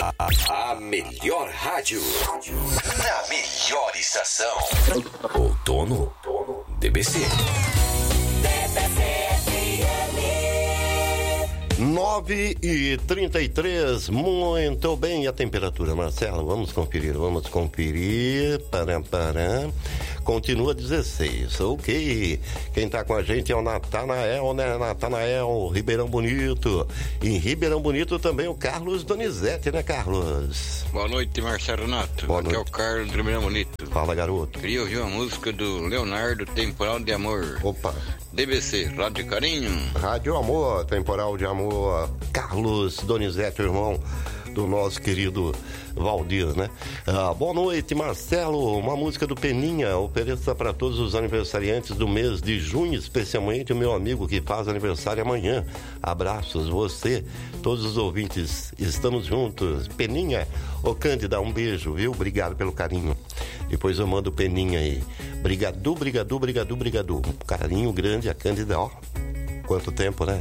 A melhor rádio. Na melhor estação. Outono DBC. 9h33, muito bem. A temperatura, Marcelo, vamos conferir. Continua 16, ok. Quem tá com a gente é o Natanael, né? Natanael, Ribeirão Bonito. Em Ribeirão Bonito também o Carlos Donizete, né, Carlos? Boa noite, Marcelo Renato. Boa Aqui noite. é o Carlos do Ribeirão Bonito. Fala, garoto. Queria ouvir uma música do Leonardo, Temporal de Amor. Opa. DBC, Rádio Carinho. Rádio Amor, Temporal de Amor. Carlos Donizete, irmão do nosso querido Valdir, né? Boa noite, Marcelo. Uma música do Peninha. Ofereça para todos os aniversariantes do mês de junho, especialmente o meu amigo que faz aniversário amanhã. Abraços, você, todos os ouvintes. Estamos juntos. Peninha, ô Cândida, um beijo, viu? Obrigado pelo carinho. Depois eu mando o Peninha aí. Brigadu. Um carinho grande, a Cândida, ó. Quanto tempo, né?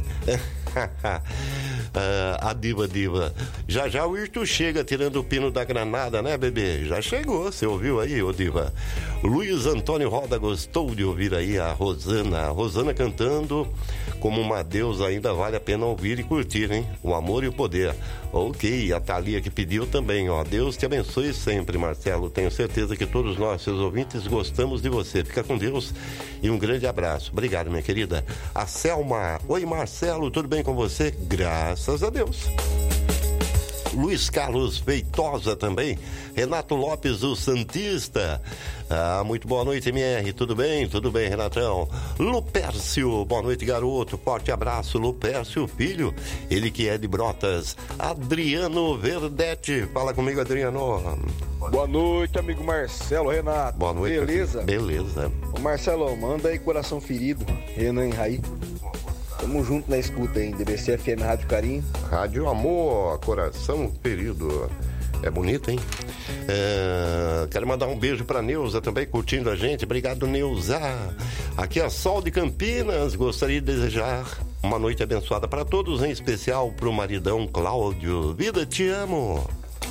A diva. Já o Irto chega tirando o pino da granada, né, bebê? Já chegou, você ouviu aí, ô diva? Luiz Antônio Roda gostou de ouvir aí a Rosana. A Rosana cantando como uma deusa, ainda vale a pena ouvir e curtir, hein? O amor e o poder. Ok, a Thalia que pediu também, ó. Deus te abençoe sempre, Marcelo. Tenho certeza que todos nós, seus ouvintes, gostamos de você. Fica com Deus e um grande abraço. Obrigado, minha querida. A Selma. Oi, Marcelo, tudo bem com você? Graças a Deus. Luiz Carlos Feitosa também. Renato Lopes, o Santista. Muito boa noite, MR. Tudo bem? Tudo bem, Renatão. Lupércio, boa noite, garoto. Forte abraço, Lupércio, filho. Ele que é de Brotas. Adriano Verdete. Fala comigo, Adriano. Boa noite, amigo Marcelo Renato. Boa noite. Beleza? Beleza. Ô Marcelo, manda aí Coração Ferido, Renan e Raí. Tamo junto na escuta aí, DBC FM Rádio Carinho. Rádio Amor, Coração Ferido. É bonito, hein? Quero mandar um beijo pra Neuza também, curtindo a gente. Obrigado, Neuza. Aqui é Sol de Campinas. Gostaria de desejar uma noite abençoada para todos, em especial pro maridão Cláudio. Vida, te amo.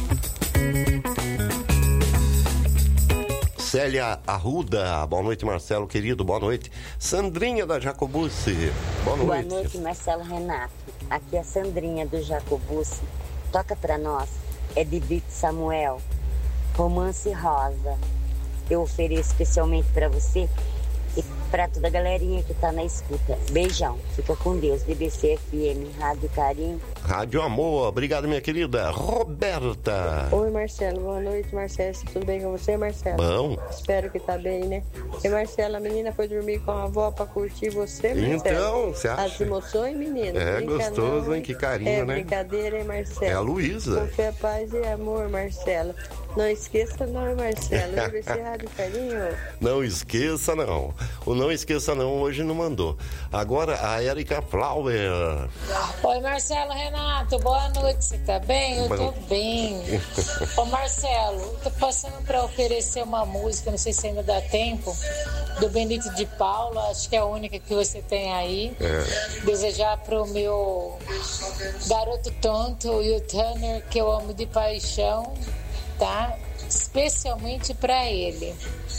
Célia Arruda, boa noite, Marcelo, querido, boa noite. Sandrinha da Jacobucci, boa noite. Boa noite, Marcelo Renato. Aqui é a Sandrinha do Jacobucci. Toca pra nós, é de Brito Samuel, Romance Rosa. Eu ofereço especialmente pra você e pra toda a galerinha que tá na escuta. Beijão, fica com Deus. DBC FM, Rádio Carinho. Rádio Amor, obrigado, minha querida Roberta. Oi, Marcelo, boa noite, Marcelo. Tudo bem com você, Marcelo? Bom. Espero que tá bem, né? E, Marcelo, a menina foi dormir com a avó pra curtir você, Marcelo? Então, você acha? As emoções, menina. É gostoso, hein? Que carinho, né? É brincadeira, hein, Marcelo? É a Luísa. Com fé, paz e amor, Marcelo. Não esqueça não, Marcelo. DBC Rádio Carinho. Não esqueça não. O não esqueça não hoje não mandou. Agora a Erika Flower. Oi, Marcelo Renato, boa noite, você tá bem? Eu tô bem. Ô Marcelo, tô passando pra oferecer uma música, não sei se ainda dá tempo, do Benito de Paula, acho que é a única que você tem aí. Desejar pro meu garoto tonto e o Tanner, que eu amo de paixão, tá? Especialmente pra ele.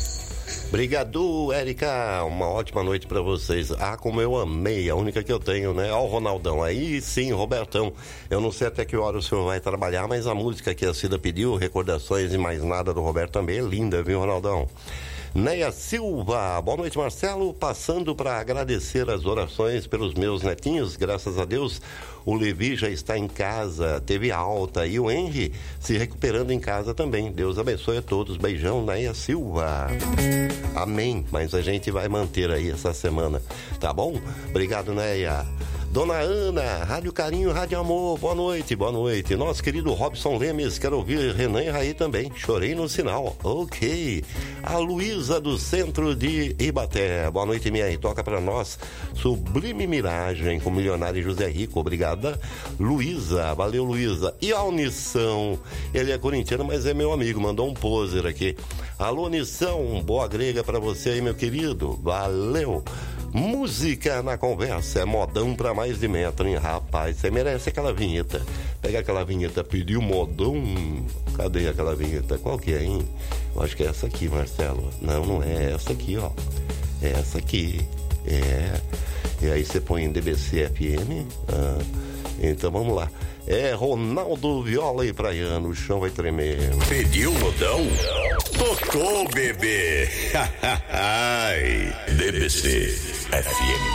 Obrigado, Érica. Uma ótima noite pra vocês. Como eu amei, a única que eu tenho, né? Ó o Ronaldão. Aí sim, Robertão. Eu não sei até que hora o senhor vai trabalhar, mas a música que a Cida pediu, Recordações e Mais Nada do Roberto também é linda, viu, Ronaldão? Neia Silva, boa noite, Marcelo. Passando para agradecer as orações pelos meus netinhos, graças a Deus. O Levi já está em casa, teve alta, e o Henry se recuperando em casa também. Deus abençoe a todos. Beijão, Neia Silva. Amém. Mas a gente vai manter aí essa semana, tá bom? Obrigado, Neia. Dona Ana, Rádio Carinho, Rádio Amor, boa noite, boa noite. Nosso querido Robson Lemes, quero ouvir Renan e Raí também. Chorei no sinal, ok. A Luísa do Centro de Ibaté, boa noite, minha. Toca pra nós Sublime Miragem com o milionário José Rico, obrigada, Luísa, valeu, Luísa. E a Unição, ele é corintiano, mas é meu amigo, mandou um poser aqui. Alô, Unição, boa grega pra você aí, meu querido, valeu. Música na conversa, é modão pra mais de metro, hein, rapaz? Você merece aquela vinheta. Pega aquela vinheta, pediu modão. Cadê aquela vinheta? Qual que é, hein? Eu acho que é essa aqui, Marcelo. Não, não é essa aqui, ó. É essa aqui. É. E aí você põe em DBC FM. Então vamos lá. É Ronaldo, Viola e Praiano, o chão vai tremer. Pediu modão? Tocou, bebê. DBC FM.